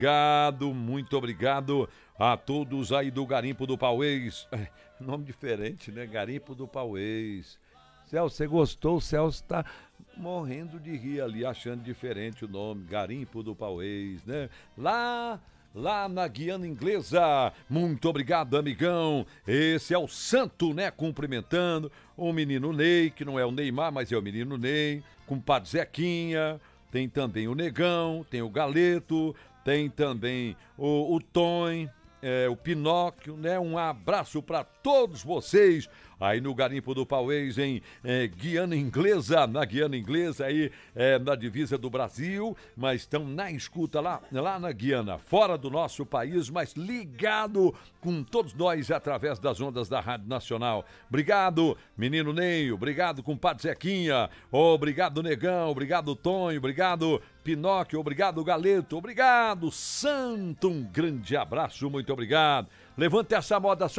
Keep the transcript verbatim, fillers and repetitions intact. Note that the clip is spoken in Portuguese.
Obrigado, muito obrigado a todos aí do Garimpo do Pauês. É, nome diferente, né? Garimpo do Pauês. Celso, você gostou? O Celso tá morrendo de rir ali, achando diferente o nome. Garimpo do Pauês, né? Lá... Lá na Guiana Inglesa, muito obrigado, amigão. Esse é o Santo, né? Cumprimentando o menino Ney, que não é o Neymar, mas é o menino Ney, compadre Zequinha, tem também o Negão, tem o Galeto, tem também o, o Tom, é, o Pinóquio, né? Um abraço para todos vocês aí no Garimpo do Pauês, em é, Guiana Inglesa, na Guiana Inglesa, aí é, na divisa do Brasil, mas estão na escuta lá, lá na Guiana, fora do nosso país, mas ligado com todos nós através das ondas da Rádio Nacional. Obrigado, menino Ney, obrigado, compadre Zequinha, obrigado, Negão, obrigado, Tonho, obrigado, Pinóquio, obrigado, Galeto, obrigado, Santo, um grande abraço, muito obrigado. Levante essa moda só